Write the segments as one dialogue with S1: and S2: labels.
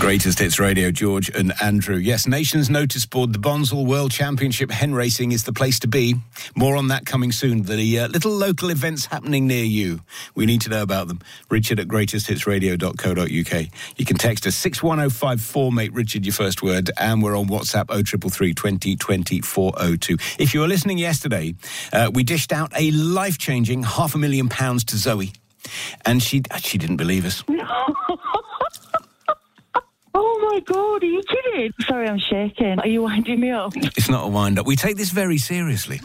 S1: Greatest Hits Radio, George and Andrew. Yes, Nations Notice Board, the Bonsall World Championship hen racing is the place to be. More on that coming soon. The little local events happening near you. We need to know about them. Richard at greatesthitsradio.co.uk. You can text us 61054, mate Richard, your first word, and we're on WhatsApp 0333 20 20 402. If you were listening yesterday, we dished out a life-changing £500,000 to Zoe, and she didn't believe us.
S2: Oh my God, are you kidding? Sorry, I'm shaking. Are you winding me up?
S1: It's not a wind-up. We take this very seriously.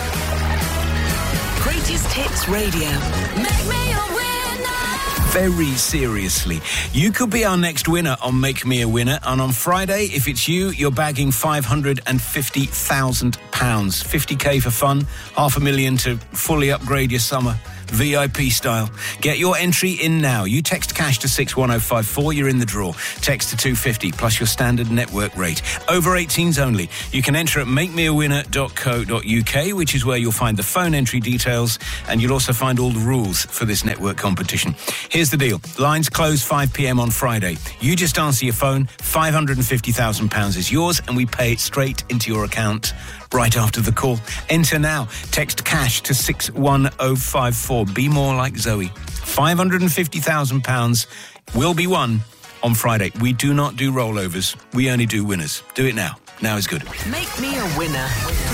S3: Greatest Hits Radio. Make me a winner.
S1: Very seriously. You could be our next winner on Make Me a Winner, and on Friday, if it's you, you're bagging £550,000. 50k for fun, £500,000 to fully upgrade your summer. VIP style. Get your entry in now. You text cash to 61054, you're in the draw. Text to 250 plus your standard network rate. Over 18s only. You can enter at makemeawinner.co.uk, which is where you'll find the phone entry details, and you'll also find all the rules for this network competition. Here's the deal. Lines close 5 p.m. on Friday. You just answer your phone, £550,000 is yours, and we pay it straight into your account right after the call. Enter now. Text cash to 61054. Be more like Zoe. £550,000 will be won on Friday. We do not do rollovers. We only do winners. Do it now. Now is good.
S3: Make me a winner.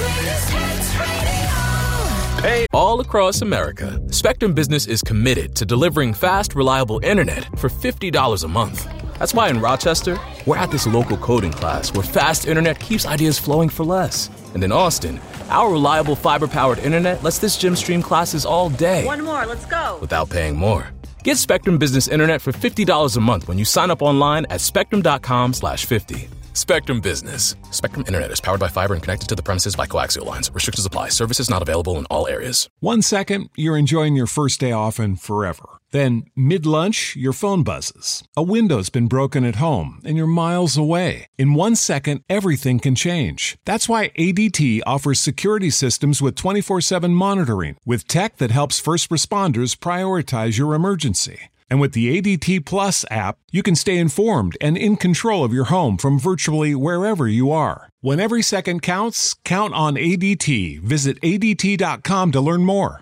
S4: Hey, all across America, Spectrum Business is committed to delivering fast, reliable internet for $50 a month. That's why in Rochester, we're at this local coding class where fast internet keeps ideas flowing for less. And in Austin, our reliable fiber-powered internet lets this gym stream classes all day.
S5: One more, let's go.
S4: Without paying more. Get Spectrum Business Internet for $50 a month when you sign up online at spectrum.com/50. Spectrum Business. Spectrum Internet is powered by fiber and connected to the premises by coaxial lines. Restrictions apply. Services not available in all areas.
S6: 1 second, you're enjoying your first day off and forever. Then, mid-lunch, your phone buzzes. A window's been broken at home, and you're miles away. In 1 second, everything can change. That's why ADT offers security systems with 24/7 monitoring, with tech that helps first responders prioritize your emergency. And with the ADT Plus app, you can stay informed and in control of your home from virtually wherever you are. When every second counts, count on ADT. Visit ADT.com to learn more.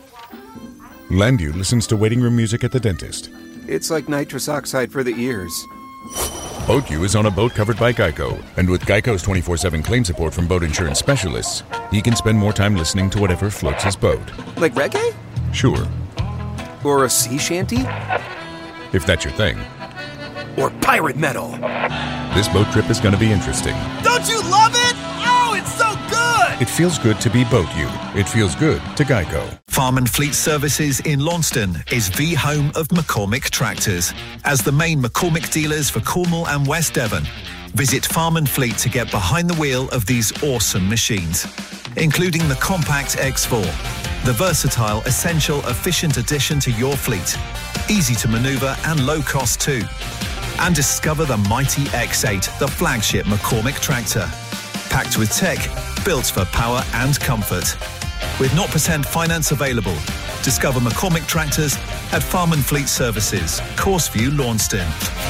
S7: Landu listens to waiting room music at the dentist.
S8: It's like nitrous oxide for the ears.
S7: BoatU is on a boat covered by Geico. And with Geico's 24/7 claim support from boat insurance specialists, he can spend more time listening to whatever floats his boat.
S8: Like reggae?
S7: Sure.
S8: Or a sea shanty?
S7: If that's your thing.
S8: Or pirate metal?
S7: This boat trip is going to be interesting.
S9: Don't you love it? Oh, it's so good!
S7: It feels good to be BoatU. It feels good to Geico.
S10: Farm and Fleet Services in Launceston is the home of McCormick Tractors. As the main McCormick dealers for Cornwall and West Devon, visit Farm and Fleet to get behind the wheel of these awesome machines, including the Compact X4, the versatile, essential, efficient addition to your fleet. Easy to maneuver and low cost too. And discover the mighty X8, the flagship McCormick tractor. Packed with tech, built for power and comfort. With 0% finance available. Discover McCormick tractors at Farm and Fleet Services, Courseview, Launceston.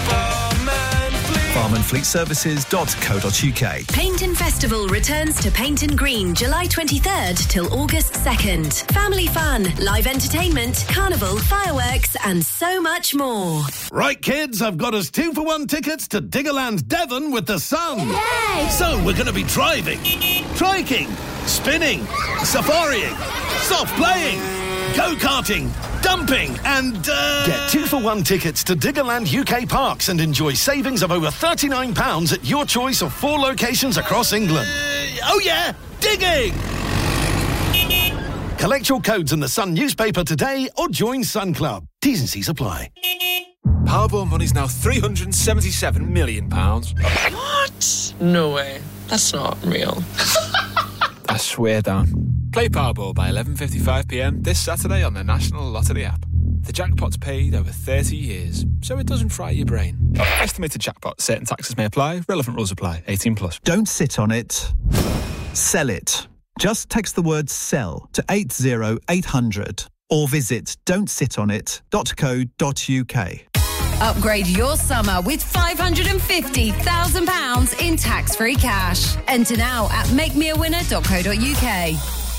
S10: farmandfleetservices.co.uk.
S3: Painton Festival returns to Painton Green July 23rd till August 2nd. Family fun, live entertainment, carnival, fireworks and so much more.
S9: Right, kids, I've got us 2-for-1 tickets to Diggerland Devon with the sun.
S11: Yay!
S9: So we're going to be driving, triking, spinning, safarieing, soft playing, go-karting, dumping and, Get 2-for-1 tickets to Diggerland UK Parks and enjoy savings of over £39 at your choice of 4 locations across England. Oh yeah, digging! Collect your codes in the Sun newspaper today or join Sun Club. T's and C's apply.
S12: Powerball money's now £377 million.
S13: What? No way. That's not real.
S12: I swear down. Play Powerball by 11:55pm this Saturday on the National Lottery app. The jackpot's paid over 30 years, so it doesn't fry your brain. Estimated jackpot. Certain taxes may apply. Relevant rules apply. 18+.
S10: Don't sit on it. Sell it. Just text the word SELL to 80800 or visit don'tsitonit.co.uk.
S5: Upgrade your summer with £550,000 in tax-free cash. Enter now at makemeawinner.co.uk.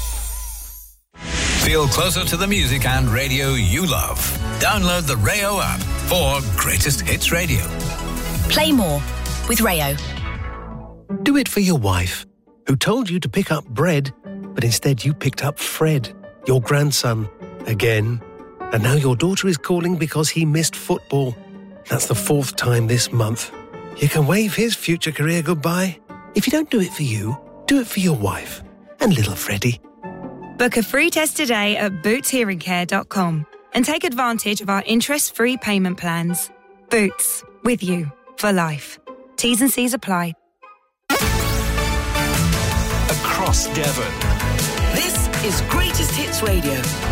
S11: Feel closer to the music and radio you love. Download the Rayo app for Greatest Hits Radio.
S14: Play more with Rayo.
S15: Do it for your wife, who told you to pick up bread, but instead you picked up Fred, your grandson, again. And now your daughter is calling because he missed football. That's the 4th time this month. You can wave his future career goodbye. If you don't do it for you, do it for your wife and little Freddie.
S16: Book a free test today at bootshearingcare.com and take advantage of our interest-free payment plans. Boots, with you for life. T's and C's apply.
S17: Across Devon.
S18: This is Greatest Hits Radio.